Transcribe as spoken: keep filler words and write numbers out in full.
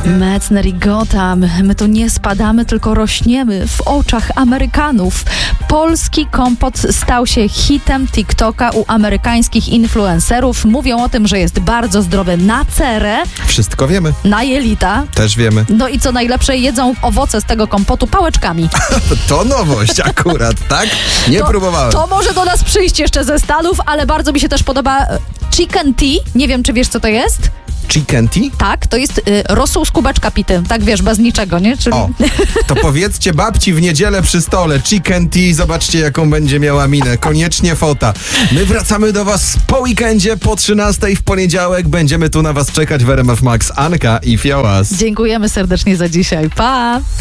Metzner i Gotham. My tu nie spadamy, tylko rośniemy w oczach Amerykanów. Polski kompot stał się hitem TikToka u amerykańskich influencerów. Mówią o tym, że jest bardzo zdrowy na cerę, Wszystko wiemy. na jelita. Też wiemy. No i co najlepsze, jedzą owoce z tego kompotu pałeczkami. To nowość akurat, tak? Nie to, próbowałem. To może do nas przyjść jeszcze ze Stanów, ale bardzo mi się też podoba e, chicken tea. Nie wiem, czy wiesz, co to jest? Chicken tea? Tak, to jest y, rosół z kubeczka pity. Tak wiesz, bez niczego, nie? Czyli... O, to powiedzcie babci w niedzielę przy stole chicken tea, zobaczcie jaką będzie miała minę. Koniecznie fota. My wracamy do was po weekendzie, po trzynastej w poniedziałek. Będziemy tu na was czekać w R M F Max. Anka i Fiołas. Dziękujemy serdecznie za dzisiaj. Pa!